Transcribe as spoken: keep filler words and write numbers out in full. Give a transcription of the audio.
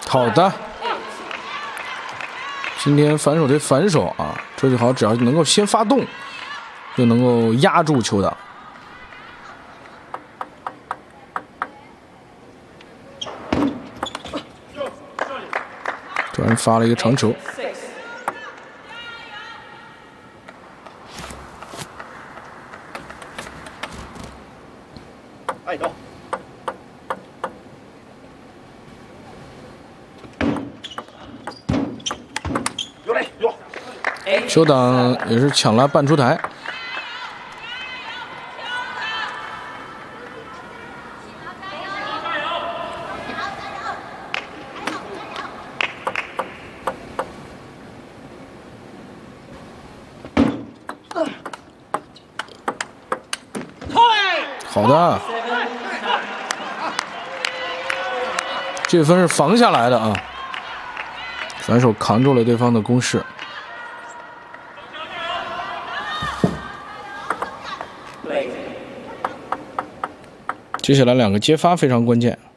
好的，今天反手对反手啊，周继豪只要能够先发动，就能够压住球档。突然发了一个长球。 球档也是抢了半出台，好的，这分是防下来的啊，反手扛住了对方的攻势。 接下来两个接发非常关键。